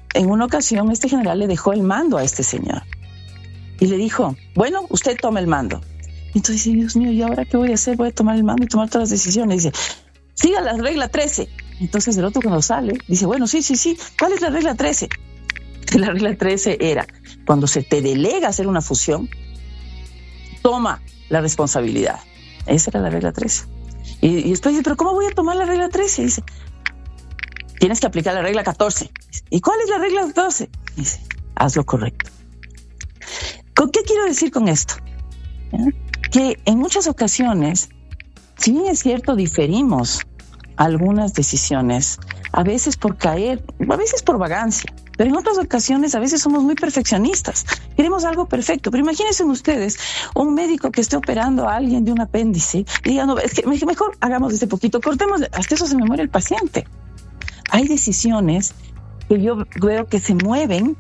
en una ocasión este general le dejó el mando a este señor y le dijo, bueno, usted toma el mando. Entonces dice, Dios mío, ¿y ahora qué voy a hacer? Voy a tomar el mando y tomar todas las decisiones. Dice, siga la regla 13. Entonces el otro cuando sale dice, bueno, sí, ¿cuál es la regla 13? La regla 13 era, cuando se te delega hacer una fusión, toma la responsabilidad. Esa era la regla 13. Y después dice, ¿pero cómo voy a tomar la regla 13? Dice, tienes que aplicar la regla 14. Dice, ¿y cuál es la regla 14? Dice, haz lo correcto. ¿Con qué quiero decir con esto? Que en muchas ocasiones, si bien es cierto, diferimos algunas decisiones, a veces por caer, a veces por vagancia, pero en otras ocasiones a veces somos muy perfeccionistas. Queremos algo perfecto. Pero imagínense ustedes un médico que esté operando a alguien de un apéndice y diga, no, es que mejor hagamos este poquito, cortemos, hasta eso se me muere el paciente. Hay decisiones que yo veo que se mueven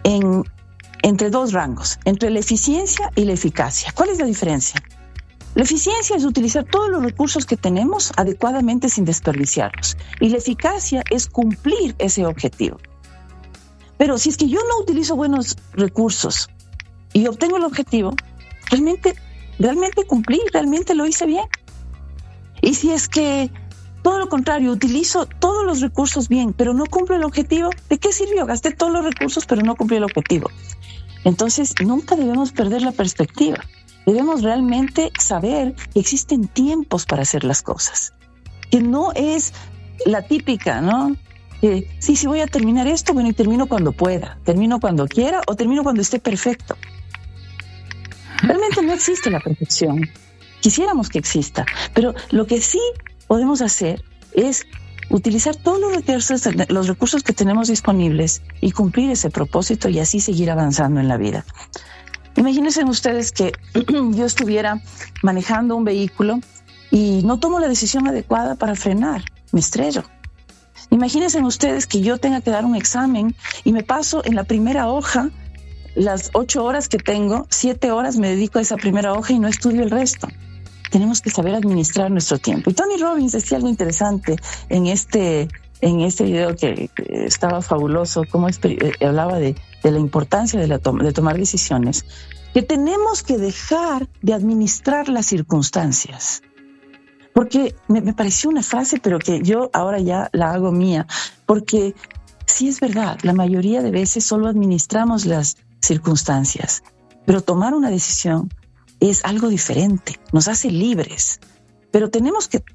entre dos rangos, entre la eficiencia y la eficacia. ¿Cuál es la diferencia? La eficiencia es utilizar todos los recursos que tenemos adecuadamente sin desperdiciarlos. Y la eficacia es cumplir ese objetivo. Pero si es que yo no utilizo buenos recursos y obtengo el objetivo, realmente cumplí, realmente lo hice bien. Y si es que todo lo contrario, utilizo todos los recursos bien, pero no cumplo el objetivo, ¿de qué sirvió? Gasté todos los recursos, pero no cumplí el objetivo. Entonces, nunca debemos perder la perspectiva. Debemos realmente saber que existen tiempos para hacer las cosas. Que no es la típica, ¿no? Sí, voy a terminar esto, bueno, y termino cuando pueda, termino cuando quiera o termino cuando esté perfecto. Realmente no existe la perfección. Quisiéramos que exista, pero lo que sí podemos hacer es utilizar todos los recursos que tenemos disponibles y cumplir ese propósito y así seguir avanzando en la vida. Imagínense ustedes que yo estuviera manejando un vehículo y no tomo la decisión adecuada para frenar, me estrello. Imagínense ustedes que yo tenga que dar un examen y me paso en la primera hoja, las 8 horas que tengo, 7 horas me dedico a esa primera hoja y no estudio el resto. Tenemos que saber administrar nuestro tiempo. Y Tony Robbins decía algo interesante en este video que estaba fabuloso, cómo hablaba de la importancia de tomar decisiones, que tenemos que dejar de administrar las circunstancias. Porque me pareció una frase, pero que yo ahora ya la hago mía, porque sí es verdad, la mayoría de veces solo administramos las circunstancias, pero tomar una decisión es algo diferente, nos hace libres, pero tenemos que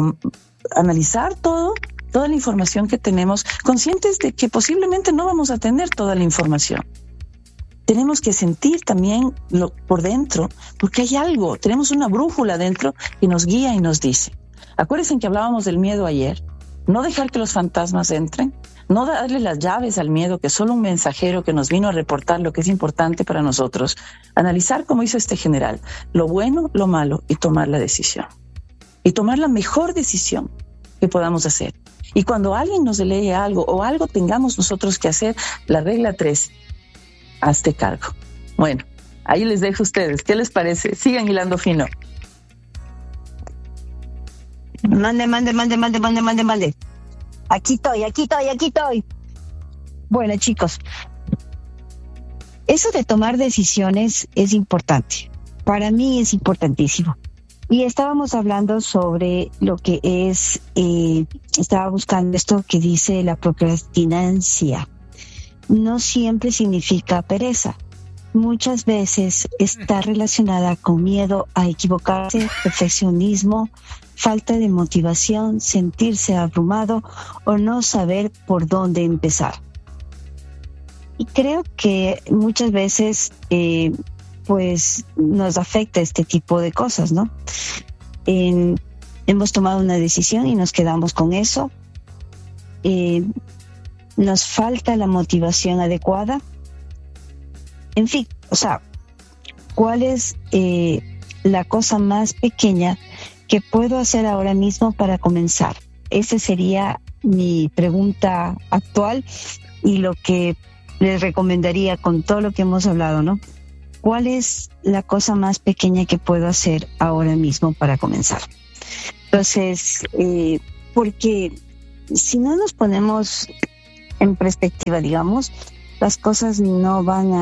analizar toda la información que tenemos, conscientes de que posiblemente no vamos a tener toda la información. Tenemos que sentir también por dentro, porque hay algo, tenemos una brújula dentro que nos guía y nos dice. Acuérdense que hablábamos del miedo ayer, no dejar que los fantasmas entren, no darle las llaves al miedo, que es solo un mensajero que nos vino a reportar lo que es importante para nosotros. Analizar, como hizo este general, lo bueno, lo malo y tomar la decisión. Y tomar la mejor decisión que podamos hacer. Y cuando alguien nos delegue algo o algo tengamos nosotros que hacer, la regla 3, hazte cargo. Bueno, ahí les dejo a ustedes. ¿Qué les parece? Sigan hilando fino. Mande. Aquí estoy. Bueno, chicos, eso de tomar decisiones es importante. Para mí es importantísimo. Y estábamos hablando sobre lo que es, estaba buscando esto que dice la procrastinancia. No siempre significa pereza. Muchas veces está relacionada con miedo a equivocarse, perfeccionismo, falta de motivación, sentirse abrumado o no saber por dónde empezar. Y creo que muchas veces pues nos afecta este tipo de cosas, ¿no? Hemos tomado una decisión y nos quedamos con eso. Nos falta la motivación adecuada. En fin, o sea, ¿cuál es la cosa más pequeña que puedo hacer ahora mismo para comenzar? Esa sería mi pregunta actual y lo que les recomendaría con todo lo que hemos hablado, ¿no? ¿Cuál es la cosa más pequeña que puedo hacer ahora mismo para comenzar? Entonces, porque si no nos ponemos en perspectiva, digamos, las cosas no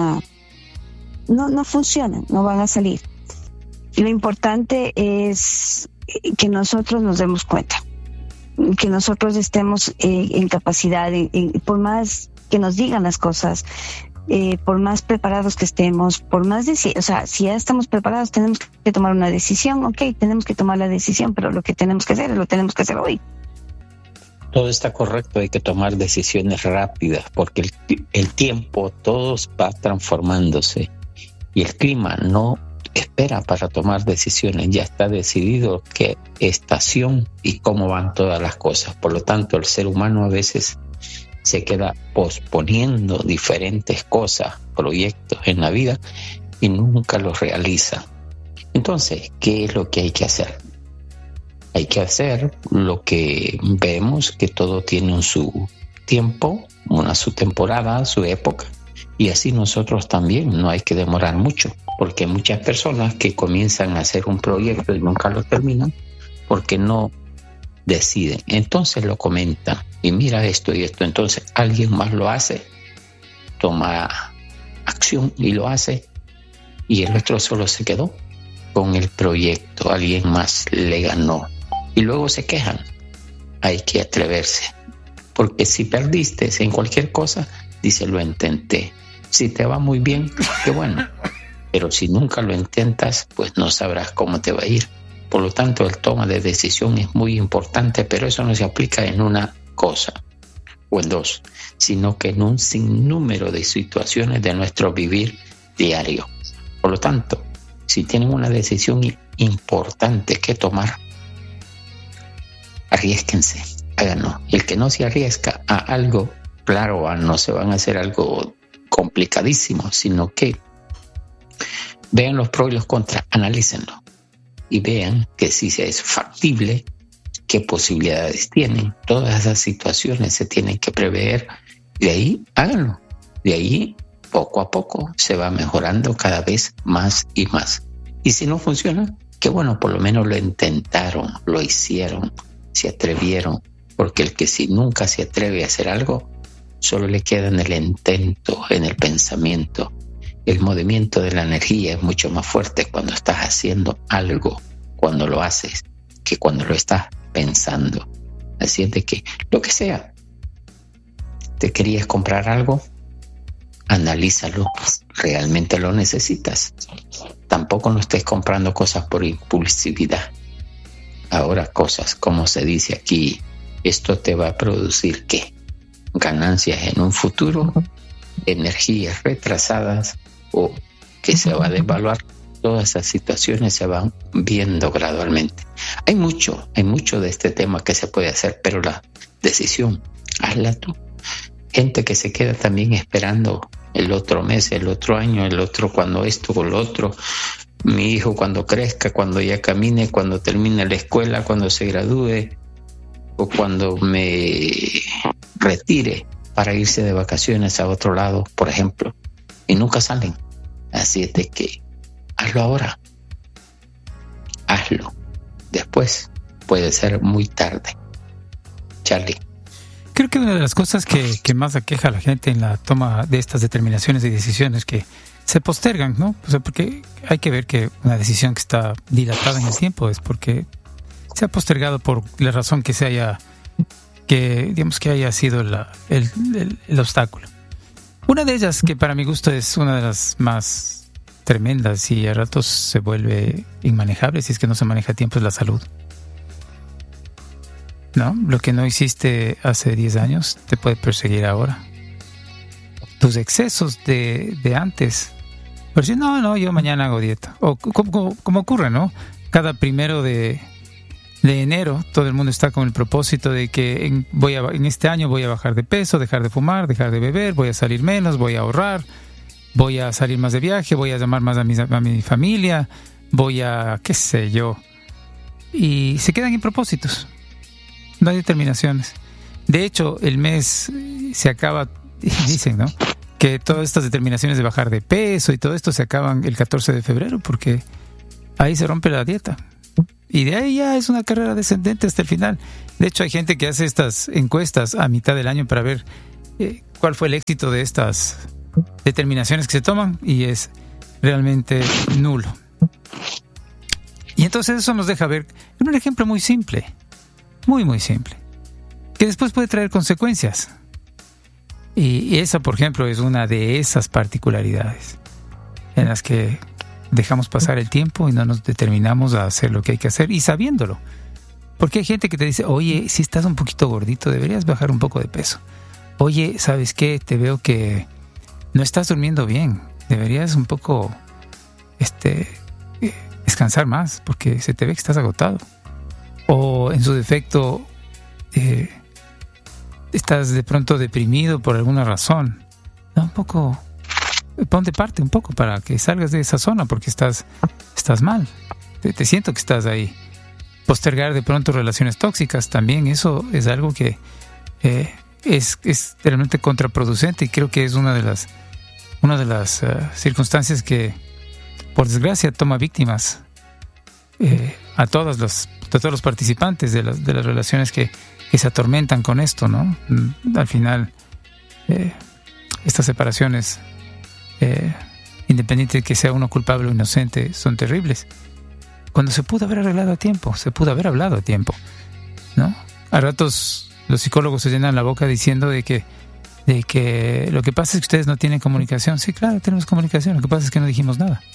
funcionan, no van a salir. Y lo importante es que nosotros nos demos cuenta, que nosotros estemos en capacidad, por más que nos digan las cosas, por más preparados que estemos, por más si ya estamos preparados, tenemos que tomar una decisión. Ok, tenemos que tomar la decisión, pero lo que tenemos que hacer, lo tenemos que hacer hoy. Todo está correcto, hay que tomar decisiones rápidas porque el tiempo todo va transformándose y el clima no espera para tomar decisiones, ya está decidido qué estación y cómo van todas las cosas. Por lo tanto, el ser humano a veces se queda posponiendo diferentes cosas, proyectos en la vida y nunca los realiza. Entonces, ¿qué es lo que hay que hacer? Hay que hacer lo que vemos, que todo tiene su tiempo, su temporada, su época, y así nosotros también no hay que demorar mucho, porque hay muchas personas que comienzan a hacer un proyecto y nunca lo terminan porque no deciden. Entonces lo comentan y mira esto y esto, entonces alguien más lo hace, toma acción y lo hace, y el otro solo se quedó con el proyecto, alguien más le ganó. Y luego se quejan. Hay que atreverse, porque si perdiste en cualquier cosa, dice lo intenté. Si te va muy bien, qué bueno, pero si nunca lo intentas, pues no sabrás cómo te va a ir. Por lo tanto, el toma de decisión es muy importante, pero eso no se aplica en una cosa o en dos, sino que en un sinnúmero de situaciones de nuestro vivir diario. Por lo tanto, si tienen una decisión importante que tomar, arriésquense, háganlo. El que no se arriesga a algo, claro, no se van a hacer algo complicadísimo, sino que vean los pros y los contras, analícenlo y vean que si es factible, qué posibilidades tienen. Todas esas situaciones se tienen que prever. De ahí, háganlo. De ahí, poco a poco, se va mejorando cada vez más y más. Y si no funciona, qué bueno, por lo menos lo intentaron, lo hicieron, se atrevieron, porque el que si nunca se atreve a hacer algo, solo le queda en el intento, en el pensamiento. El movimiento de la energía es mucho más fuerte cuando estás haciendo algo, cuando lo haces, que cuando lo estás pensando. Así es de que, lo que sea, te querías comprar algo, analízalo, ¿realmente lo necesitas? Tampoco no estés comprando cosas por impulsividad. Ahora cosas, como se dice aquí, esto te va a producir ¿qué? Ganancias en un futuro, energías retrasadas o que se va a devaluar. Todas esas situaciones se van viendo gradualmente. Hay mucho de este tema que se puede hacer, pero la decisión, hazla tú. Gente que se queda también esperando el otro mes, el otro año, el otro cuando esto o lo otro. Mi hijo cuando crezca, cuando ya camine, cuando termine la escuela, cuando se gradúe o cuando me retire para irse de vacaciones a otro lado, por ejemplo, y nunca salen. Así es de que hazlo ahora, hazlo. Después puede ser muy tarde. Charlie. Creo que una de las cosas que más aqueja a la gente en la toma de estas determinaciones y decisiones que se postergan, ¿no? O sea, porque hay que ver que una decisión que está dilatada en el tiempo es porque se ha postergado por la razón que haya sido el obstáculo. Una de ellas, que para mi gusto es una de las más tremendas y a ratos se vuelve inmanejable si es que no se maneja a tiempo, es la salud. ¿No? Lo que no hiciste hace 10 años te puede perseguir ahora. Tus excesos de antes. Por decir, no, yo mañana hago dieta. O como ocurre, ¿no? Cada 1 de enero todo el mundo está con el propósito de que en este año voy a bajar de peso, dejar de fumar, dejar de beber, voy a salir menos, voy a ahorrar, voy a salir más de viaje, voy a llamar más a mi familia, voy a, qué sé yo. Y se quedan en propósitos. No hay determinaciones. De hecho, el mes se acaba, dicen, ¿no? Que todas estas determinaciones de bajar de peso y todo esto se acaban el 14 de febrero porque ahí se rompe la dieta. Y de ahí ya es una carrera descendente hasta el final. De hecho, hay gente que hace estas encuestas a mitad del año para ver cuál fue el éxito de estas determinaciones que se toman, y es realmente nulo. Y entonces eso nos deja ver un ejemplo muy simple, muy simple, que después puede traer consecuencias. Y esa, por ejemplo, es una de esas particularidades en las que dejamos pasar el tiempo y no nos determinamos a hacer lo que hay que hacer, y sabiéndolo. Porque hay gente que te dice, oye, si estás un poquito gordito, deberías bajar un poco de peso. Oye, ¿sabes qué? Te veo que no estás durmiendo bien. Deberías un poco descansar más, porque se te ve que estás agotado. O en su defecto, estás de pronto deprimido por alguna razón. Da un poco, ponte parte un poco para que salgas de esa zona, porque estás mal. Te siento que estás ahí. Postergar de pronto relaciones tóxicas también, eso es algo que es realmente contraproducente, y creo que es una de las circunstancias que, por desgracia, toma víctimas a todos los participantes de las relaciones que se atormentan con esto, ¿no? Al final, estas separaciones, independiente de que sea uno culpable o inocente, son terribles. Cuando se pudo haber arreglado a tiempo, se pudo haber hablado a tiempo, ¿no? A ratos los psicólogos se llenan la boca diciendo de que lo que pasa es que ustedes no tienen comunicación. Sí, claro, tenemos comunicación, lo que pasa es que no dijimos nada.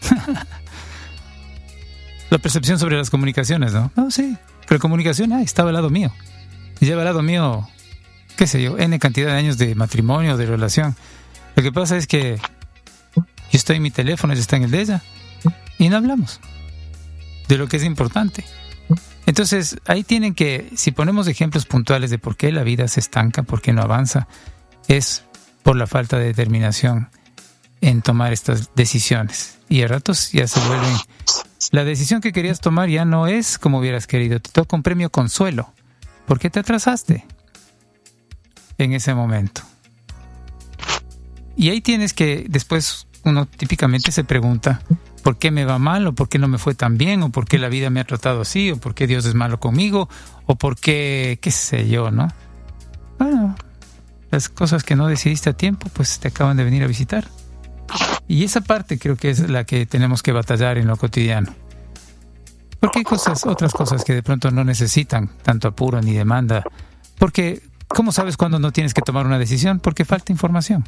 La percepción sobre las comunicaciones, ¿no? No, sí, pero comunicación, estaba al lado mío. Y lleva al lado mío, qué sé yo, N cantidad de años de matrimonio, de relación. Lo que pasa es que yo estoy en mi teléfono, ella está en el de ella, y no hablamos de lo que es importante. Entonces, ahí tienen que, si ponemos ejemplos puntuales de por qué la vida se estanca, por qué no avanza, es por la falta de determinación en tomar estas decisiones. Y a ratos ya se vuelven... La decisión que querías tomar ya no es como hubieras querido. Te toca un premio consuelo. ¿Por qué te atrasaste en ese momento? Y ahí tienes que, después uno típicamente se pregunta, ¿por qué me va mal? ¿O por qué no me fue tan bien? ¿O por qué la vida me ha tratado así? ¿O por qué Dios es malo conmigo? ¿O por qué, qué sé yo, no? Bueno, las cosas que no decidiste a tiempo, pues te acaban de venir a visitar. Y esa parte creo que es la que tenemos que batallar en lo cotidiano. Porque hay otras cosas que de pronto no necesitan tanto apuro ni demanda. Porque, ¿cómo sabes cuándo no tienes que tomar una decisión? Porque falta información.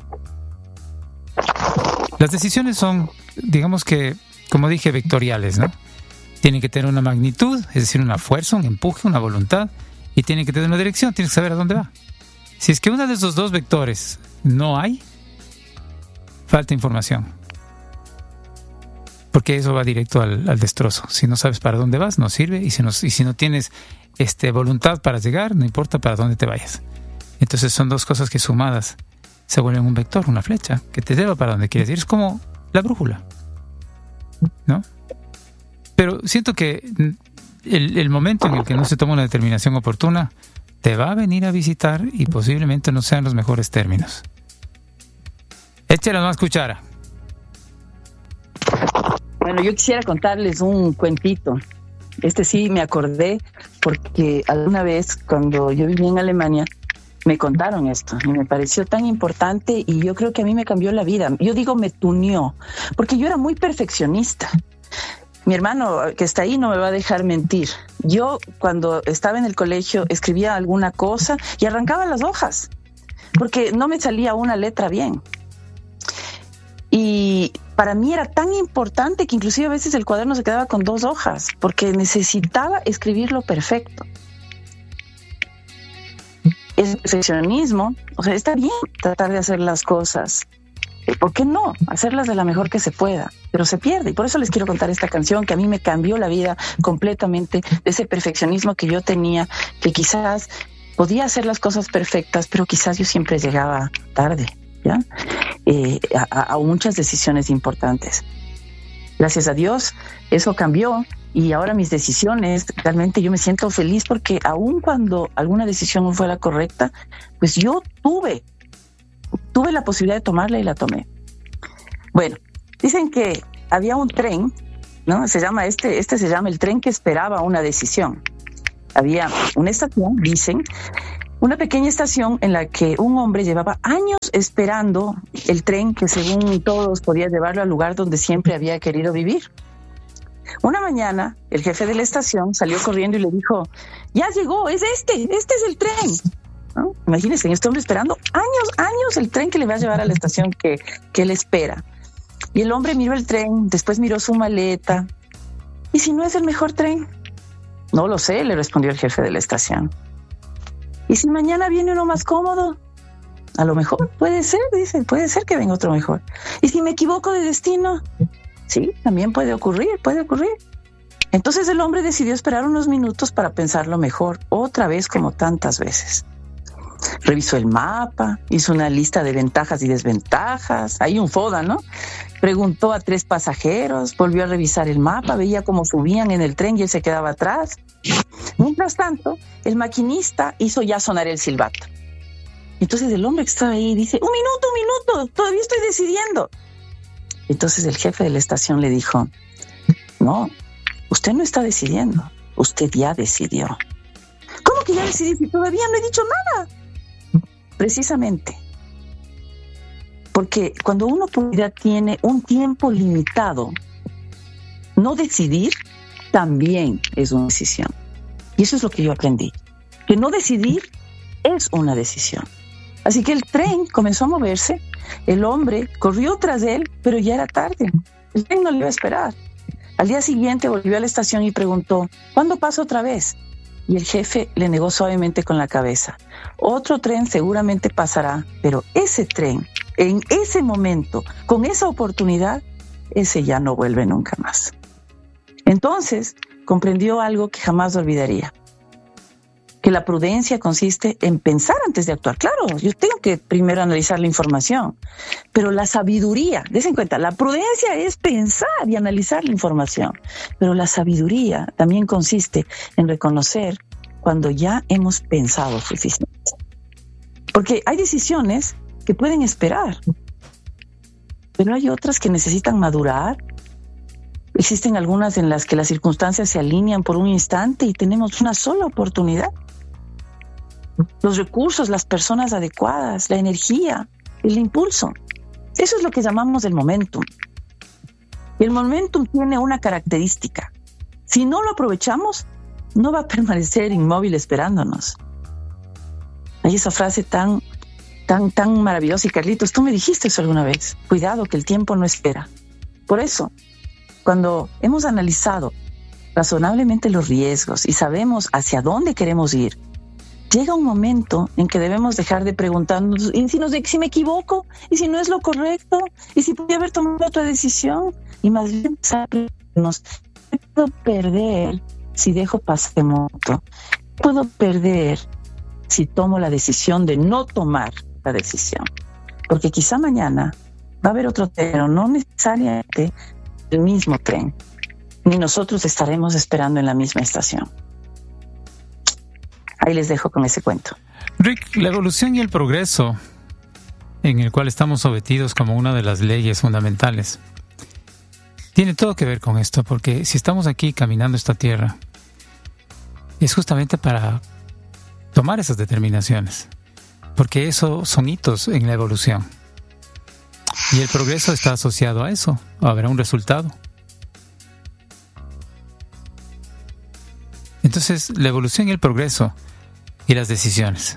Las decisiones son, digamos que, como dije, vectoriales, ¿no? Tienen que tener una magnitud, es decir, una fuerza, un empuje, una voluntad, y tienen que tener una dirección, tienes que saber a dónde va. Si es que uno de esos dos vectores no hay, falta información. Porque eso va directo al destrozo. Si no sabes para dónde vas, no sirve, y si no tienes voluntad para llegar, no importa para dónde te vayas. Entonces son dos cosas que sumadas se vuelven un vector, una flecha, que te lleva para donde quieres ir. Es como la brújula, ¿no? Pero siento que el momento en el que no se toma una determinación oportuna te va a venir a visitar, y posiblemente no sean los mejores términos. Échale más cuchara. Bueno, yo quisiera contarles un cuentito. Sí me acordé porque alguna vez cuando yo vivía en Alemania me contaron esto y me pareció tan importante, y yo creo que a mí me cambió la vida. Yo digo me tuneó, porque yo era muy perfeccionista. Mi hermano que está ahí no me va a dejar mentir. Yo cuando estaba en el colegio escribía alguna cosa y arrancaba las hojas porque no me salía una letra bien. Y para mí era tan importante que inclusive a veces el cuaderno se quedaba con 2 hojas porque necesitaba escribirlo perfecto. El perfeccionismo, o sea, está bien tratar de hacer las cosas. ¿Por qué no? Hacerlas de la mejor que se pueda, pero se pierde. Y por eso les quiero contar esta canción que a mí me cambió la vida completamente, de ese perfeccionismo que yo tenía, que quizás podía hacer las cosas perfectas, pero quizás yo siempre llegaba tarde, ¿ya? A muchas decisiones importantes. Gracias a Dios, eso cambió, y ahora mis decisiones, realmente yo me siento feliz porque aun cuando alguna decisión no fue la correcta, pues yo tuve la posibilidad de tomarla y la tomé. Bueno, dicen que había un tren, ¿no? Se llama se llama el tren que esperaba una decisión. Había una estación, dicen, Una pequeña estación en la que un hombre llevaba años esperando el tren que según todos podía llevarlo al lugar donde siempre había querido vivir. Una mañana, el jefe de la estación salió corriendo y le dijo, ya llegó, es este es el tren. ¿No? Imagínense, este hombre esperando años el tren que le va a llevar a la estación que él espera. Y el hombre miró el tren, después miró su maleta. ¿Y si no es el mejor tren? No lo sé, le respondió el jefe de la estación. ¿Y si mañana viene uno más cómodo? A lo mejor, puede ser, dice, puede ser que venga otro mejor. ¿Y si me equivoco de destino? Sí, también puede ocurrir. Entonces el hombre decidió esperar unos minutos para pensarlo mejor, otra vez como tantas veces. Revisó el mapa, hizo una lista de ventajas y desventajas, hay un FODA, ¿no? Preguntó a 3 pasajeros, volvió a revisar el mapa, veía cómo subían en el tren y él se quedaba atrás. Mientras tanto, el maquinista hizo ya sonar el silbato. Entonces el hombre que estaba ahí dice, un minuto, todavía estoy decidiendo. Entonces el jefe de la estación le dijo, no, usted no está decidiendo, usted ya decidió. ¿Cómo que ya decidí si todavía no he dicho nada? Precisamente, porque cuando una oportunidad tiene un tiempo limitado, no decidir también es una decisión. Y eso es lo que yo aprendí, que no decidir es una decisión. Así que el tren comenzó a moverse, el hombre corrió tras él, pero ya era tarde. El tren no le iba a esperar. Al día siguiente volvió a la estación y preguntó, ¿cuándo pasa otra vez? Y el jefe le negó suavemente con la cabeza. Otro tren seguramente pasará, pero ese tren, en ese momento, con esa oportunidad, ese ya no vuelve nunca más. Entonces, comprendió algo que jamás olvidaría. Que la prudencia consiste en pensar antes de actuar. Claro, yo tengo que primero analizar la información, pero la sabiduría, dense en cuenta, la prudencia es pensar y analizar la información, pero la sabiduría también consiste en reconocer cuando ya hemos pensado suficiente. Porque hay decisiones que pueden esperar, pero hay otras que necesitan madurar. Existen algunas en las que las circunstancias se alinean por un instante y tenemos una sola oportunidad. Los recursos, las personas adecuadas, la energía, el impulso. Eso es lo que llamamos el momentum. El momentum tiene una característica. Si no lo aprovechamos, no va a permanecer inmóvil esperándonos. Hay esa frase tan maravillosa. Y Carlitos, tú me dijiste eso alguna vez. Cuidado, que el tiempo no espera. Por eso, cuando hemos analizado razonablemente los riesgos y sabemos hacia dónde queremos ir, llega un momento en que debemos dejar de preguntarnos, ¿y si me equivoco? ¿Y si no es lo correcto? ¿Y si podría haber tomado otra decisión? Y más bien preguntarnos, ¿qué puedo perder si dejo pasar el momento? ¿Qué puedo perder si tomo la decisión de no tomar la decisión? Porque quizá mañana va a haber otro tren, pero no necesariamente el mismo tren, ni nosotros estaremos esperando en la misma estación. Ahí les dejo con ese cuento. Rick, la evolución y el progreso en el cual estamos sometidos como una de las leyes fundamentales tiene todo que ver con esto, porque si estamos aquí caminando esta tierra es justamente para tomar esas determinaciones, porque eso son hitos en la evolución y el progreso está asociado a eso, habrá un resultado. Entonces, la evolución y el progreso y las decisiones.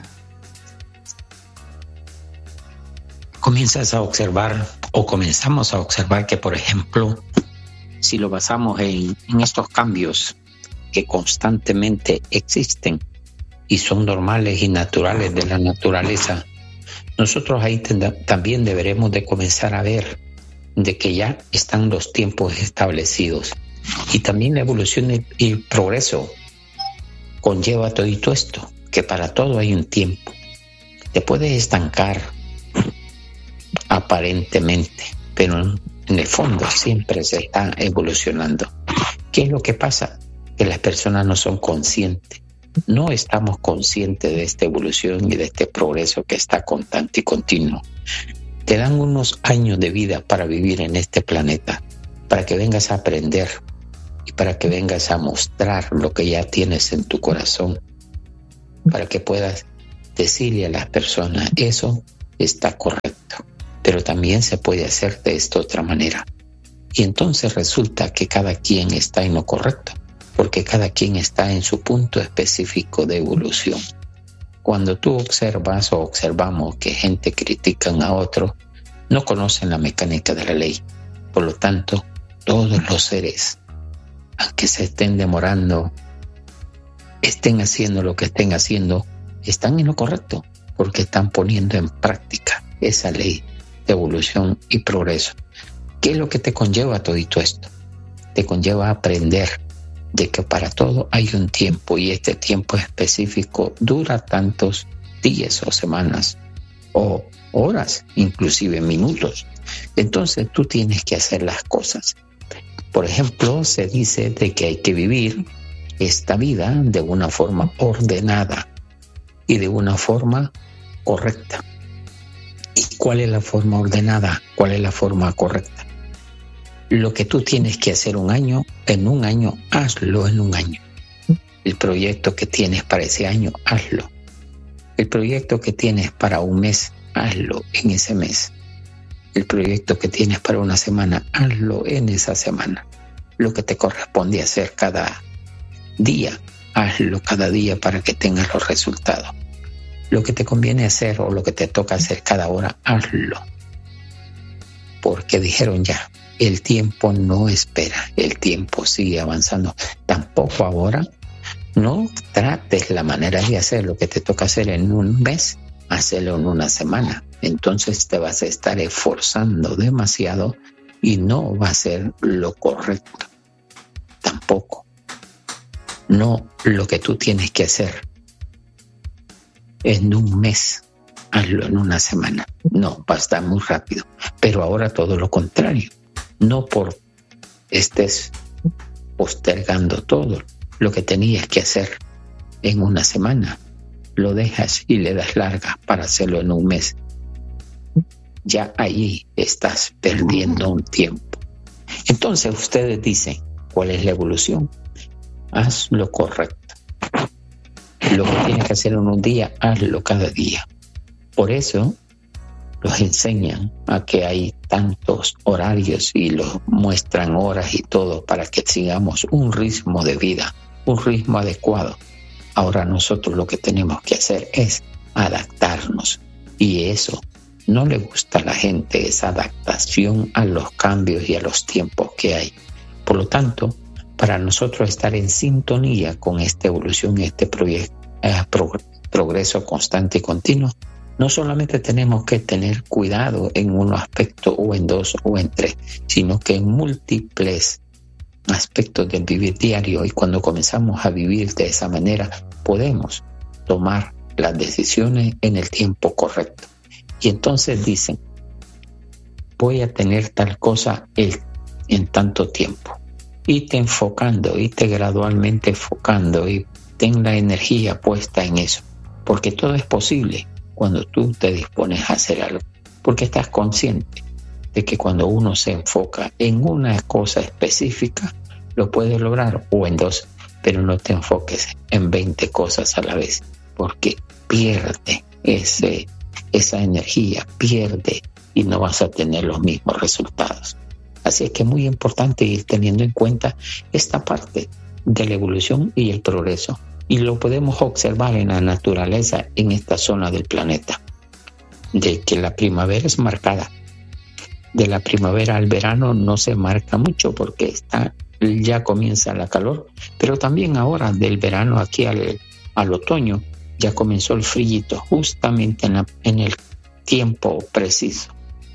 Comienzas a observar o comenzamos a observar que, por ejemplo, si lo basamos en estos cambios que constantemente existen y son normales y naturales de la naturaleza, nosotros ahí también deberemos de comenzar a ver de que ya están los tiempos establecidos. Y también la evolución y el progreso conlleva todo esto, que para todo hay un tiempo. Te puedes estancar aparentemente, pero en el fondo siempre se está evolucionando. ¿Qué es lo que pasa? Que las personas no son conscientes. No estamos conscientes de esta evolución y de este progreso que está constante y continuo. Te dan unos años de vida para vivir en este planeta, para que vengas a aprender y para que vengas a mostrar lo que ya tienes en tu corazón, para que puedas decirle a las personas, eso está correcto, pero también se puede hacer de esta otra manera. Y entonces resulta que cada quien está en lo correcto, porque cada quien está en su punto específico de evolución. Cuando tú observas o observamos que gente critican a otro, no conocen la mecánica de la ley. Por lo tanto, todos los seres, aunque se estén demorando, estén haciendo lo que estén haciendo, están en lo correcto, porque están poniendo en práctica esa ley de evolución y progreso. ¿Qué es lo que te conlleva todito esto? Te conlleva aprender de que para todo hay un tiempo, y este tiempo específico dura tantos días o semanas o horas, inclusive minutos. Entonces tú tienes que hacer las cosas. Por ejemplo, se dice de que hay que vivir esta vida de una forma ordenada y de una forma correcta. ¿Y cuál es la forma ordenada? ¿Cuál es la forma correcta? Lo que tú tienes que hacer en un año, hazlo en un año. El proyecto que tienes para ese año, hazlo. El proyecto que tienes para un mes, hazlo en ese mes. El proyecto que tienes para una semana, hazlo en esa semana. Lo que te corresponde hacer cada día, hazlo cada día para que tengas los resultados. Lo que te conviene hacer o lo que te toca hacer cada hora, hazlo. Porque dijeron ya, el tiempo no espera, el tiempo sigue avanzando. Tampoco ahora, no trates la manera de hacer lo que te toca hacer en un mes, hacerlo en una semana. Entonces te vas a estar esforzando demasiado y no va a ser lo correcto. Tampoco. No lo que tú tienes que hacer en un mes, hazlo en una semana. No, va a estar muy rápido. Pero ahora todo lo contrario. No por estés postergando todo lo que tenías que hacer en una semana, lo dejas y le das larga para hacerlo en un mes. Ya ahí estás perdiendo un tiempo. Entonces ustedes dicen, ¿cuál es la evolución? Haz lo correcto. Lo que tienes que hacer en un día, hazlo cada día. Por eso los enseñan a que hay tantos horarios y los muestran horas y todo para que sigamos un ritmo de vida, un ritmo adecuado. Ahora nosotros lo que tenemos que hacer es adaptarnos, y eso no le gusta a la gente, esa adaptación a los cambios y a los tiempos que hay. Por lo tanto, para nosotros estar en sintonía con esta evolución y este progreso constante y continuo, no solamente tenemos que tener cuidado en un aspecto o en dos o en tres, sino que en múltiples aspectos del vivir diario. Y cuando comenzamos a vivir de esa manera, podemos tomar las decisiones en el tiempo correcto. Y entonces dicen, voy a tener tal cosa en tanto tiempo. Irte enfocando, irte gradualmente enfocando y ten la energía puesta en eso. Porque todo es posible cuando tú te dispones a hacer algo, porque estás consciente de que cuando uno se enfoca en una cosa específica, lo puede lograr, o en dos, pero no te enfoques en 20 cosas a la vez, porque pierde esa energía, pierde y no vas a tener los mismos resultados. Así es que es muy importante ir teniendo en cuenta esta parte de la evolución y el progreso. Y lo podemos observar en la naturaleza en esta zona del planeta, de que la primavera es marcada. De la primavera al verano no se marca mucho porque ya comienza la calor, pero también ahora del verano aquí al otoño ya comenzó el frío justamente en el tiempo preciso.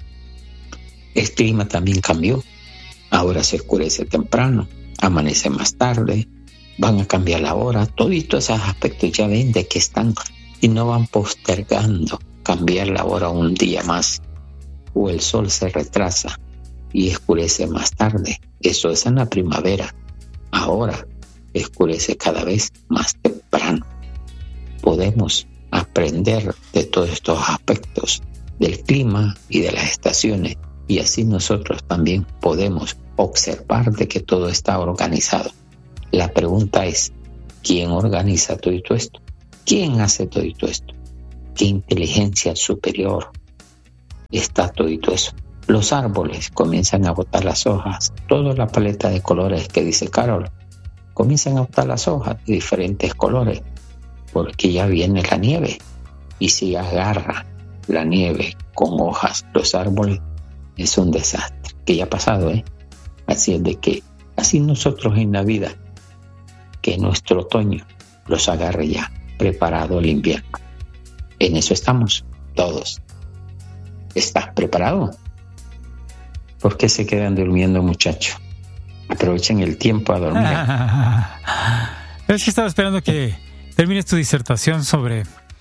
El clima también cambió, ahora se oscurece temprano, amanece más tarde, van a cambiar la hora, todos esos aspectos ya ven de que están y no van postergando cambiar la hora un día más, o el sol se retrasa y oscurece más tarde. Eso es en la primavera. Ahora oscurece cada vez más temprano. Podemos aprender de todos estos aspectos del clima y de las estaciones, y así nosotros también podemos observar de que todo está organizado. La pregunta es, ¿quién organiza todo esto? ¿Quién hace todo esto? qué inteligencia superior está todo eso. Los árboles comienzan a botar las hojas, toda la paleta de colores que dice Carol, comienzan a botar las hojas de diferentes colores, porque ya viene la nieve. Y si agarra la nieve con hojas los árboles, es un desastre, que ya ha pasado, Así es de que, así nosotros en la vida, que nuestro otoño los agarre ya, preparado el invierno. En eso estamos, todos. ¿Estás preparado? ¿Por qué se quedan durmiendo, muchachos? Aprovechen el tiempo a dormir. Es que estaba esperando que termines tu disertación sobre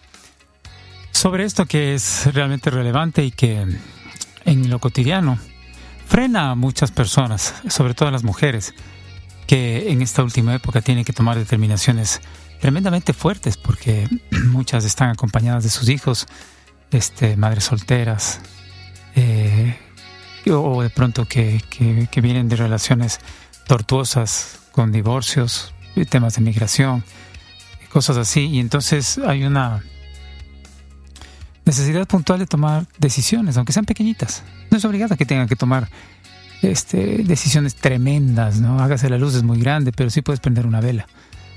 esto que es realmente relevante y que en lo cotidiano frena a muchas personas, sobre todo a las mujeres, que en esta última época tienen que tomar determinaciones tremendamente fuertes, porque muchas están acompañadas de sus hijos, madres solteras, o de pronto que vienen de relaciones tortuosas con divorcios, temas de migración, cosas así, y entonces hay una necesidad puntual de tomar decisiones, aunque sean pequeñitas. No es obligado que tengan que tomar decisiones tremendas, ¿no? Hágase la luz, es muy grande, pero sí puedes prender una vela.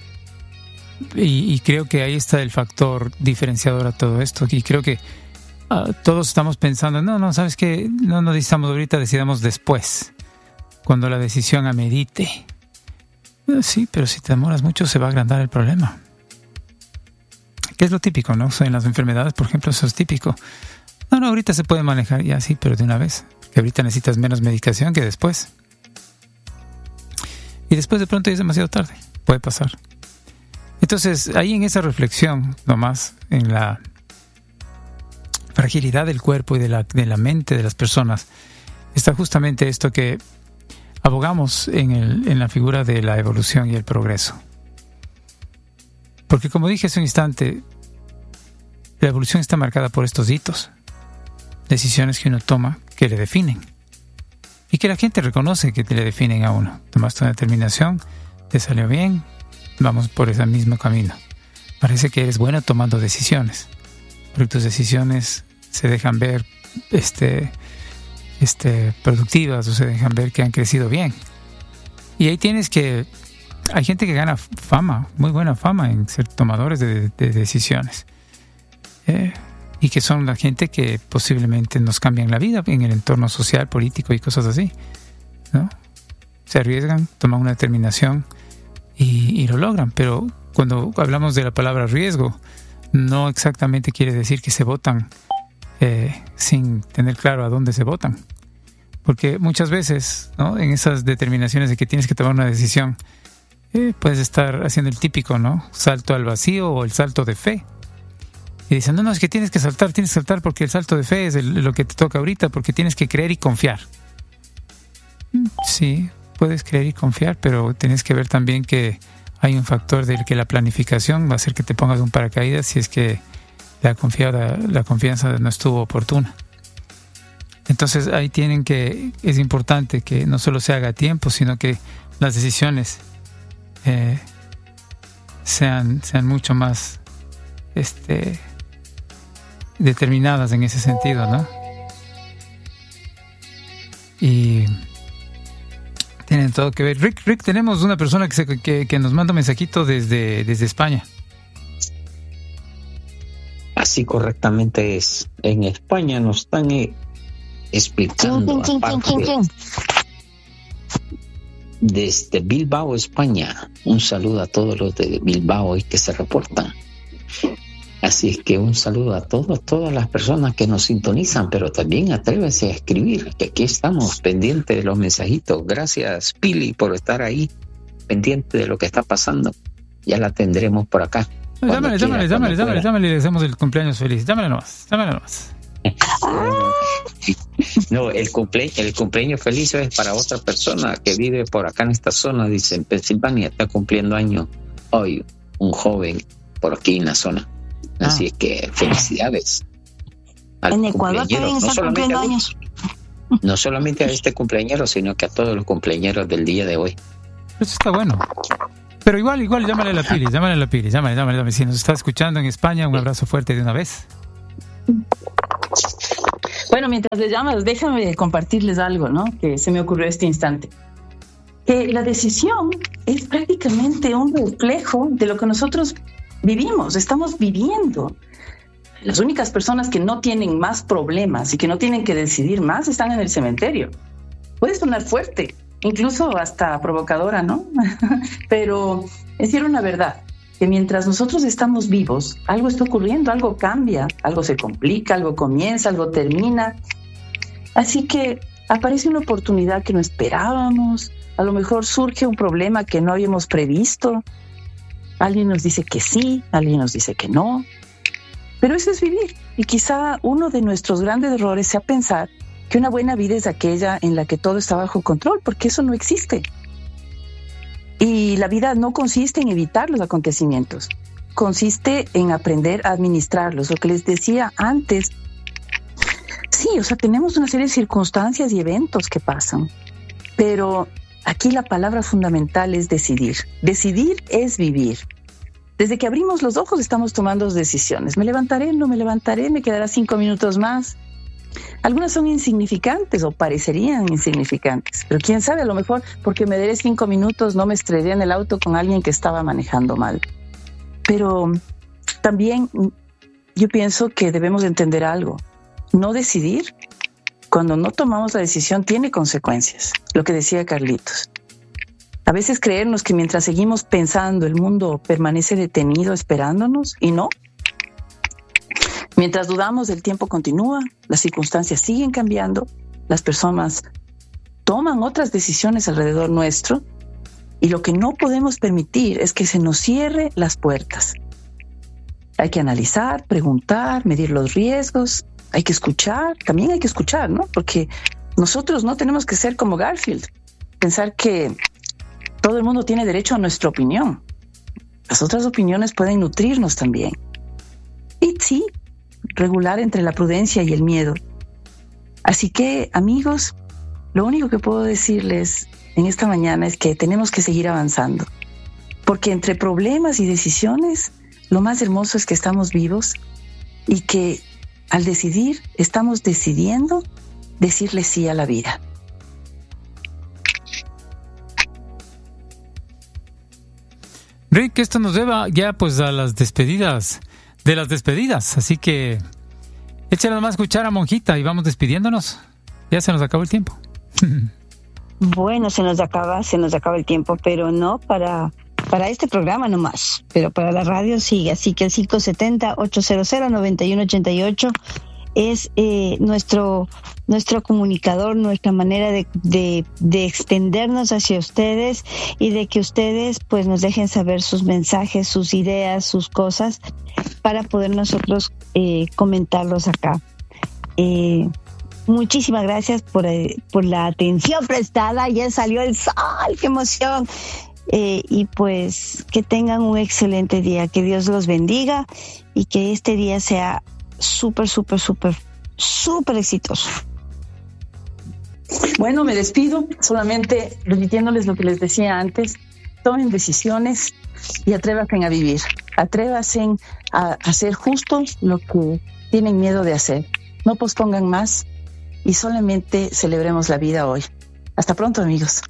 Y creo que ahí está el factor diferenciador a todo esto. Y creo que todos estamos pensando, no, ¿sabes qué? No necesitamos ahorita, decidamos después, cuando la decisión amerite. Sí, pero si te demoras mucho se va a agrandar el problema. Que es lo típico, ¿no? En las enfermedades, por ejemplo, eso es típico. No, ahorita se puede manejar ya, sí, pero de una vez. Que ahorita necesitas menos medicación que después. Y después de pronto ya es demasiado tarde. Puede pasar. Entonces, ahí en esa reflexión, nomás, en la fragilidad del cuerpo y de la mente de las personas, está justamente esto que abogamos en la figura de la evolución y el progreso. Porque como dije hace un instante, la evolución está marcada por estos hitos, decisiones que uno toma que le definen y que la gente reconoce que le definen a uno. Tomaste una determinación, te salió bien, vamos por ese mismo camino. Parece que eres bueno tomando decisiones, porque tus decisiones se dejan ver productivas o se dejan ver que han crecido bien. Y ahí tienes que... Hay gente que gana fama, muy buena fama en ser tomadores de decisiones. Y que son la gente que posiblemente nos cambian la vida en el entorno social, político y cosas así, ¿no? Se arriesgan, toman una determinación y lo logran. Pero cuando hablamos de la palabra riesgo, no exactamente quiere decir que se votan sin tener claro a dónde se votan. Porque muchas veces, ¿no? En esas determinaciones de que tienes que tomar una decisión, puedes estar haciendo el típico, ¿no? Salto al vacío o el salto de fe. Y dicen, no, es que tienes que saltar porque el salto de fe es lo que te toca ahorita, porque tienes que creer y confiar. Sí, puedes creer y confiar, pero tienes que ver también que hay un factor del que la planificación va a hacer que te pongas un paracaídas si es que la confianza no estuvo oportuna. Entonces ahí es importante que no solo se haga a tiempo, sino que las decisiones sean mucho más determinadas en ese sentido, ¿no? Y tienen todo que ver. Rick, tenemos una persona que nos manda un mensajito desde España. Así correctamente es. En España nos están explicando desde Bilbao, España. Un saludo a todos los de Bilbao y que se reportan. Así es que un saludo a todas las personas que nos sintonizan, pero también atrévese a escribir, que aquí estamos pendientes de los mensajitos. Gracias, Pili, por estar ahí pendiente de lo que está pasando. Ya la tendremos por acá. Llámale, le deseamos el cumpleaños feliz. Llámale nomás. No, el cumpleaños feliz es para otra persona que vive por acá en esta zona, dice, en Pensilvania, está cumpliendo años hoy, un joven por aquí en la zona. Así es que felicidades. En Ecuador también está cumpliendo años. No solamente a este cumpleañero, sino que a todos los cumpleañeros del día de hoy. Eso está bueno. Pero igual llámale a la Pili. Si nos está escuchando en España, un abrazo fuerte de una vez. Bueno, mientras les llamas, déjame compartirles algo, ¿no? Que se me ocurrió este instante. Que la decisión es prácticamente un reflejo de lo que nosotros vivimos, estamos viviendo. Las únicas personas que no tienen más problemas y que no tienen que decidir más están en el cementerio. Puede sonar fuerte, incluso hasta provocadora, ¿no? Pero es decir una verdad, que mientras nosotros estamos vivos, algo está ocurriendo, algo cambia, algo se complica, algo comienza, algo termina. Así que aparece una oportunidad que no esperábamos, a lo mejor surge un problema que no habíamos previsto, alguien nos dice que sí, alguien nos dice que no, pero eso es vivir. Y quizá uno de nuestros grandes errores sea pensar que una buena vida es aquella en la que todo está bajo control, porque eso no existe. Y la vida no consiste en evitar los acontecimientos, consiste en aprender a administrarlos. Lo que les decía antes, sí, o sea, tenemos una serie de circunstancias y eventos que pasan, pero aquí la palabra fundamental es decidir. Decidir es vivir. Desde que abrimos los ojos estamos tomando decisiones. ¿Me levantaré? ¿No me levantaré? ¿Me quedará 5 minutos más? Algunas son insignificantes o parecerían insignificantes, pero quién sabe, a lo mejor porque me daré 5 minutos no me estrellé en el auto con alguien que estaba manejando mal. Pero también yo pienso que debemos entender algo. No decidir, cuando no tomamos la decisión, tiene consecuencias. Lo que decía Carlitos. A veces creernos que mientras seguimos pensando el mundo permanece detenido esperándonos, y no. Mientras dudamos, el tiempo continúa, las circunstancias siguen cambiando, las personas toman otras decisiones alrededor nuestro, y lo que no podemos permitir es que se nos cierre las puertas. Hay que analizar, preguntar, medir los riesgos, hay que escuchar, también hay que escuchar, ¿no? Porque nosotros no tenemos que ser como Garfield, pensar que todo el mundo tiene derecho a nuestra opinión. Las otras opiniones pueden nutrirnos también. Y sí, regular entre la prudencia y el miedo. Así que, amigos, lo único que puedo decirles en esta mañana es que tenemos que seguir avanzando, porque entre problemas y decisiones, lo más hermoso es que estamos vivos y que al decidir, estamos decidiendo decirle sí a la vida. Rick, esto nos lleva ya pues a las despedidas de las despedidas, así que échale nomás cuchara, monjita, y vamos despidiéndonos. Ya se nos acabó el tiempo. Bueno, se nos acaba el tiempo, pero no para este programa nomás, pero para la radio sigue, así que el 570-800-9188 es nuestro comunicador, nuestra manera de extendernos hacia ustedes y de que ustedes pues nos dejen saber sus mensajes, sus ideas, sus cosas para poder nosotros comentarlos acá. Muchísimas gracias por la atención prestada. Ya salió el sol, qué emoción. Y pues que tengan un excelente día, que Dios los bendiga y que este día sea súper exitoso. Bueno, me despido solamente repitiéndoles lo que les decía antes. Tomen decisiones y atrévanse a vivir. Atrévanse a hacer justo lo que tienen miedo de hacer. No pospongan más y solamente celebremos la vida hoy. Hasta pronto, amigos.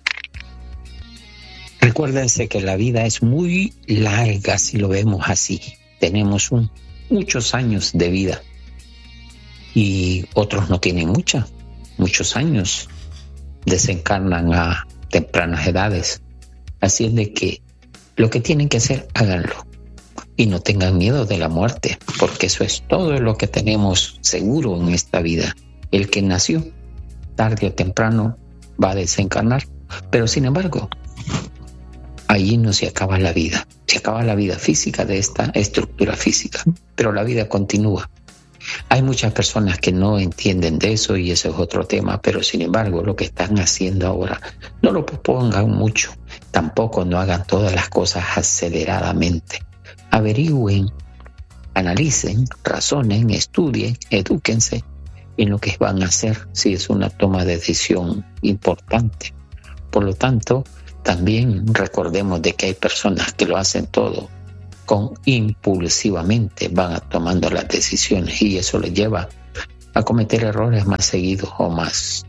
Recuérdense que la vida es muy larga si lo vemos así. Tenemos muchos años de vida y otros no tienen muchos años. Desencarnan a tempranas edades. Así es de que lo que tienen que hacer, háganlo. Y no tengan miedo de la muerte, porque eso es todo lo que tenemos seguro en esta vida. El que nació, tarde o temprano, va a desencarnar. Pero sin embargo, allí no se acaba la vida. Se acaba la vida física de esta estructura física, pero la vida continúa. Hay muchas personas que no entienden de eso y eso es otro tema, pero sin embargo lo que están haciendo ahora, no lo pospongan mucho, tampoco no hagan todas las cosas aceleradamente. Averigüen, analicen, razonen, estudien, edúquense en lo que van a hacer si es una toma de decisión importante. Por lo tanto, también recordemos de que hay personas que lo hacen todo impulsivamente van tomando las decisiones, y eso les lleva a cometer errores más seguidos o más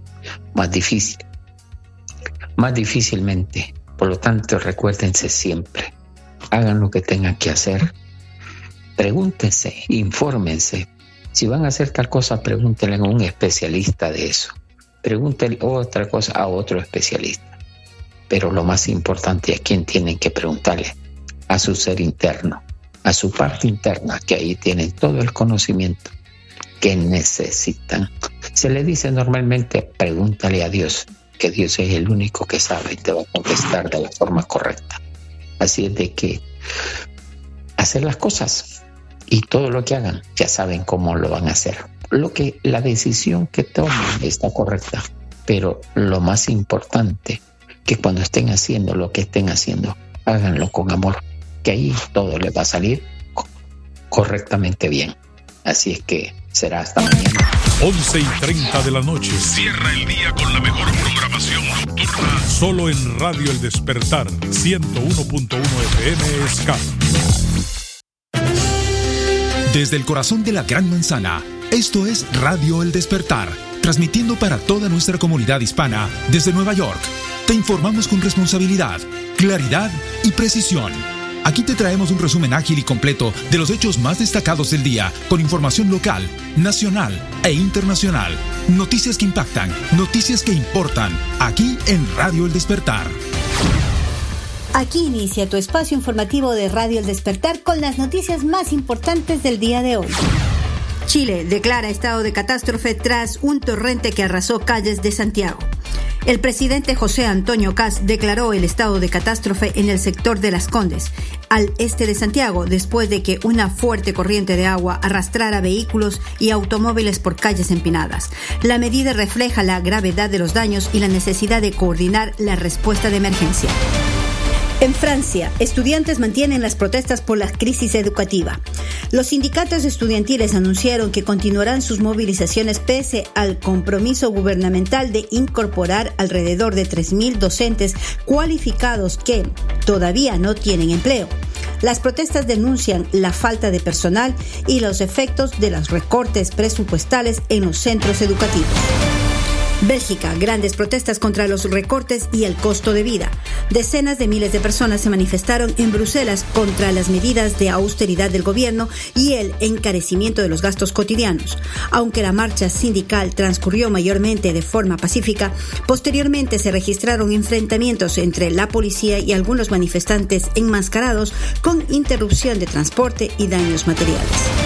difícilmente. Por lo tanto, recuérdense siempre, hagan lo que tengan que hacer, pregúntense, infórmense. Si van a hacer tal cosa, pregúntenle a un especialista de eso, pregúntenle otra cosa a otro especialista. Pero lo más importante, ¿a quién tienen que preguntarle? A su ser interno, a su parte interna, que ahí tienen todo el conocimiento que necesitan. Se le dice normalmente, pregúntale a Dios, que Dios es el único que sabe y te va a contestar de la forma correcta. Así es de que hacer las cosas, y todo lo que hagan, ya saben cómo lo van a hacer. La decisión que tomen está correcta, pero lo más importante, que cuando estén haciendo lo que estén haciendo, háganlo con amor, que ahí todo les va a salir correctamente bien. Así es que será hasta mañana. 11:30 de la noche. Cierra el día con la mejor programación nocturna. Solo en Radio El Despertar, 101.1 FM Ska. Desde el corazón de la Gran Manzana, esto es Radio El Despertar, transmitiendo para toda nuestra comunidad hispana desde Nueva York. Te informamos con responsabilidad, claridad y precisión. Aquí te traemos un resumen ágil y completo de los hechos más destacados del día, con información local, nacional e internacional. Noticias que impactan, noticias que importan, aquí en Radio El Despertar. Aquí inicia tu espacio informativo de Radio El Despertar con las noticias más importantes del día de hoy. Chile declara estado de catástrofe tras un torrente que arrasó calles de Santiago. El presidente José Antonio Kast declaró el estado de catástrofe en el sector de Las Condes, al este de Santiago, después de que una fuerte corriente de agua arrastrara vehículos y automóviles por calles empinadas. La medida refleja la gravedad de los daños y la necesidad de coordinar la respuesta de emergencia. En Francia, estudiantes mantienen las protestas por la crisis educativa. Los sindicatos estudiantiles anunciaron que continuarán sus movilizaciones pese al compromiso gubernamental de incorporar alrededor de 3.000 docentes cualificados que todavía no tienen empleo. Las protestas denuncian la falta de personal y los efectos de los recortes presupuestales en los centros educativos. Bélgica, grandes protestas contra los recortes y el costo de vida. Decenas de miles de personas se manifestaron en Bruselas contra las medidas de austeridad del gobierno y el encarecimiento de los gastos cotidianos. Aunque la marcha sindical transcurrió mayormente de forma pacífica, posteriormente se registraron enfrentamientos entre la policía y algunos manifestantes enmascarados con interrupción de transporte y daños materiales.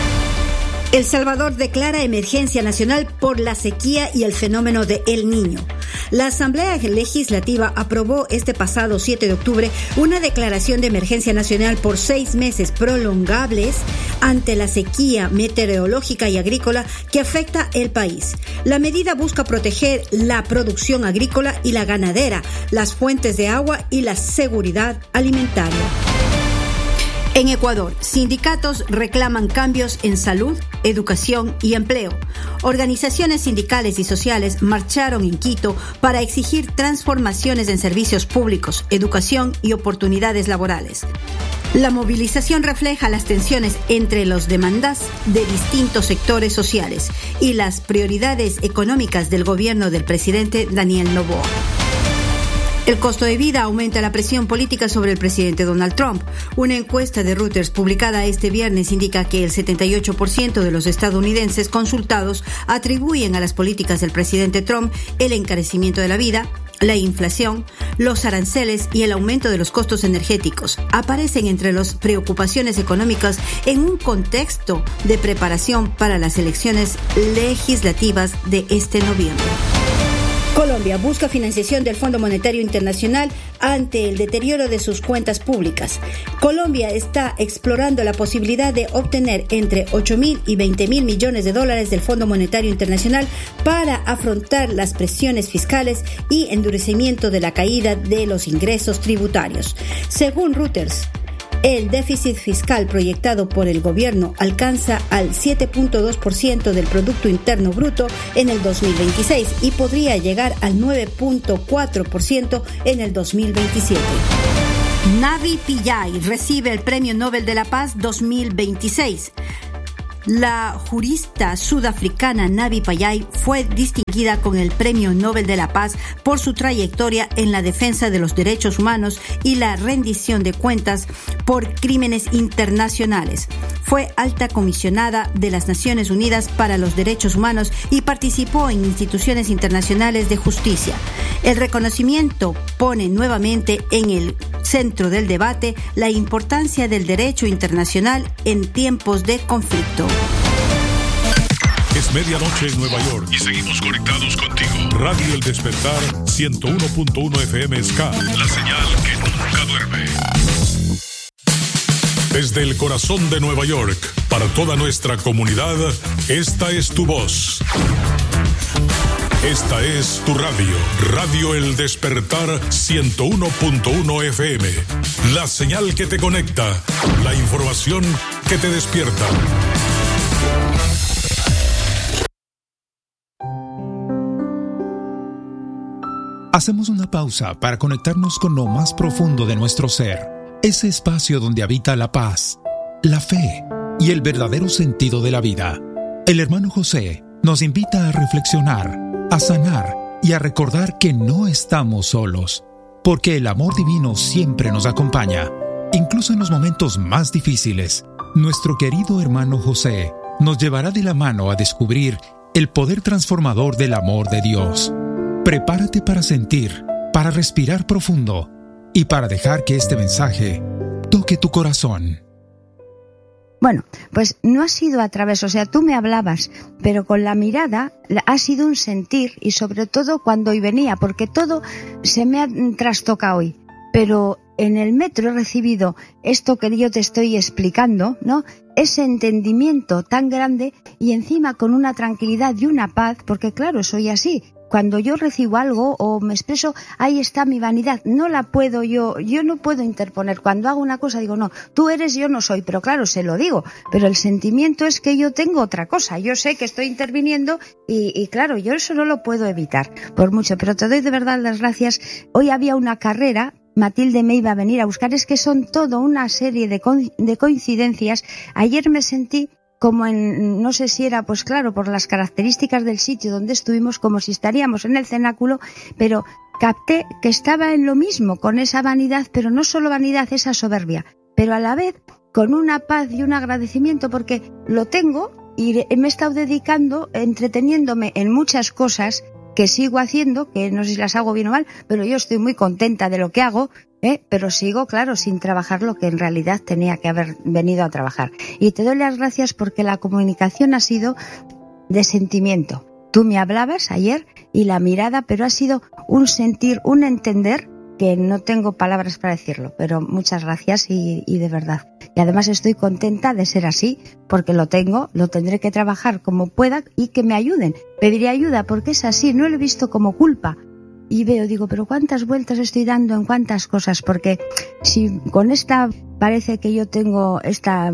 El Salvador declara emergencia nacional por la sequía y el fenómeno de El Niño. La Asamblea Legislativa aprobó este pasado 7 de octubre una declaración de emergencia nacional por 6 meses prolongables ante la sequía meteorológica y agrícola que afecta el país. La medida busca proteger la producción agrícola y la ganadera, las fuentes de agua y la seguridad alimentaria. En Ecuador, sindicatos reclaman cambios en salud, educación y empleo. Organizaciones sindicales y sociales marcharon en Quito para exigir transformaciones en servicios públicos, educación y oportunidades laborales. La movilización refleja las tensiones entre las demandas de distintos sectores sociales y las prioridades económicas del gobierno del presidente Daniel Noboa. El costo de vida aumenta la presión política sobre el presidente Donald Trump. Una encuesta de Reuters publicada este viernes indica que el 78% de los estadounidenses consultados atribuyen a las políticas del presidente Trump el encarecimiento de la vida, la inflación, los aranceles y el aumento de los costos energéticos. Aparecen entre las preocupaciones económicas en un contexto de preparación para las elecciones legislativas de este noviembre. Colombia busca financiación del Fondo Monetario Internacional ante el deterioro de sus cuentas públicas. Colombia está explorando la posibilidad de obtener entre 8.000 y 20.000 millones de dólares del Fondo Monetario Internacional para afrontar las presiones fiscales y endurecimiento de la caída de los ingresos tributarios. Según Reuters, el déficit fiscal proyectado por el gobierno alcanza al 7.2% del Producto Interno Bruto en el 2026 y podría llegar al 9.4% en el 2027. Navi Pillay recibe el Premio Nobel de la Paz 2026. La jurista sudafricana Navi Pillay fue distinguida con el Premio Nobel de la Paz por su trayectoria en la defensa de los derechos humanos y la rendición de cuentas por crímenes internacionales. Fue alta comisionada de las Naciones Unidas para los Derechos Humanos y participó en instituciones internacionales de justicia. El reconocimiento pone nuevamente en el centro del debate la importancia del derecho internacional en tiempos de conflicto. Es medianoche en Nueva York y seguimos conectados contigo. Radio El Despertar 101.1 FM Ska. La señal que nunca duerme. Desde el corazón de Nueva York, para toda nuestra comunidad, esta es tu voz. Esta es tu radio, Radio El Despertar 101.1 FM. La señal que te conecta, la información que te despierta. Hacemos una pausa para conectarnos con lo más profundo de nuestro ser, ese espacio donde habita la paz, la fe y el verdadero sentido de la vida. El hermano José nos invita a reflexionar, a sanar y a recordar que no estamos solos, porque el amor divino siempre nos acompaña, incluso en los momentos más difíciles. Nuestro querido hermano José nos llevará de la mano a descubrir el poder transformador del amor de Dios. Prepárate para sentir, para respirar profundo y para dejar que este mensaje toque tu corazón. Bueno, pues no ha sido a través, o sea, tú me hablabas, pero con la mirada ha sido un sentir, y sobre todo cuando hoy venía, porque todo se me ha trastocado hoy, pero en el metro he recibido esto que yo te estoy explicando, ¿no? Ese entendimiento tan grande y encima con una tranquilidad y una paz, porque claro, soy así. Cuando yo recibo algo o me expreso, ahí está mi vanidad, no la puedo yo no puedo interponer. Cuando hago una cosa digo, no, tú eres, yo no soy, pero claro, se lo digo, pero el sentimiento es que yo tengo otra cosa, yo sé que estoy interviniendo y claro, yo eso no lo puedo evitar, por mucho, pero te doy de verdad las gracias. Hoy había una carrera, Matilde me iba a venir a buscar, es que son todo una serie de coincidencias. Ayer me sentí como en, no sé si era, pues claro, por las características del sitio donde estuvimos, como si estaríamos en el cenáculo, pero capté que estaba en lo mismo, con esa vanidad, pero no solo vanidad, esa soberbia, pero a la vez con una paz y un agradecimiento, porque lo tengo y me he estado dedicando, entreteniéndome en muchas cosas que sigo haciendo, que no sé si las hago bien o mal, pero yo estoy muy contenta de lo que hago, pero sigo, claro, sin trabajar lo que en realidad tenía que haber venido a trabajar. Y te doy las gracias porque la comunicación ha sido de sentimiento. Tú me hablabas ayer y la mirada, pero ha sido un sentir, un entender, que no tengo palabras para decirlo, pero muchas gracias y de verdad. Y además estoy contenta de ser así, porque lo tengo, lo tendré que trabajar como pueda y que me ayuden. Pediré ayuda porque es así, no lo he visto como culpa. Y veo, digo, pero cuántas vueltas estoy dando en cuántas cosas, porque si con esta parece que yo tengo esta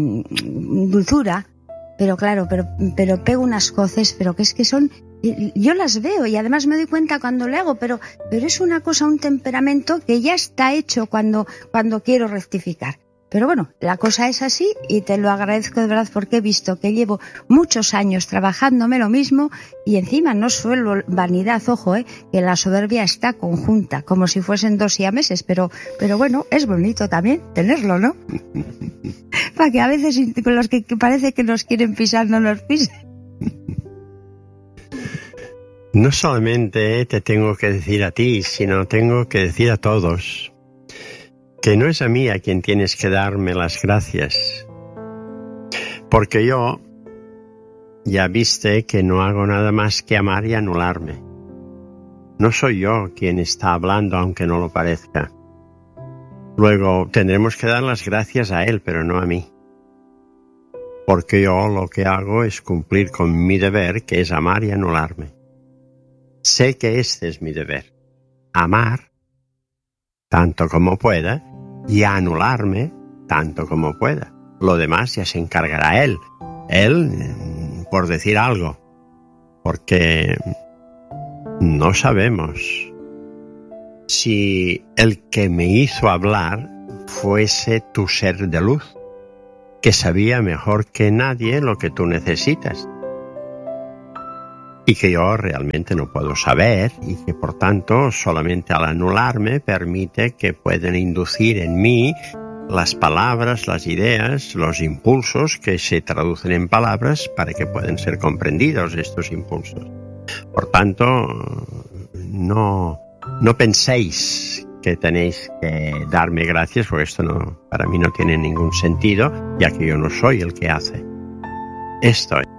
dulzura, pero claro, pero pego unas coces, pero que es que son, yo las veo y además me doy cuenta cuando le hago, pero es una cosa, un temperamento que ya está hecho cuando quiero rectificar. Pero bueno, la cosa es así y te lo agradezco de verdad porque he visto que llevo muchos años trabajándome lo mismo y encima no suelo vanidad, ojo, que la soberbia está conjunta, como si fuesen dos siameses, pero bueno, es bonito también tenerlo, ¿no? Para que a veces con los que parece que nos quieren pisar no nos pisen. No solamente te tengo que decir a ti, sino tengo que decir a todos que no es a mí a quien tienes que darme las gracias, porque yo ya viste que no hago nada más que amar y anularme. No soy yo quien está hablando, aunque no lo parezca. Luego tendremos que dar las gracias a él, pero no a mí, porque yo lo que hago es cumplir con mi deber, que es amar y anularme. Sé que este es mi deber, amar tanto como pueda y anularme tanto como pueda. Lo demás ya se encargará él, por decir algo, porque no sabemos si el que me hizo hablar fuese tu ser de luz, que sabía mejor que nadie lo que tú necesitas y que yo realmente no puedo saber, y que por tanto solamente al anularme permite que puedan inducir en mí las palabras, las ideas, los impulsos que se traducen en palabras para que puedan ser comprendidos estos impulsos. Por tanto, no penséis que tenéis que darme gracias, porque esto para mí no tiene ningún sentido, ya que yo no soy el que hace. Esto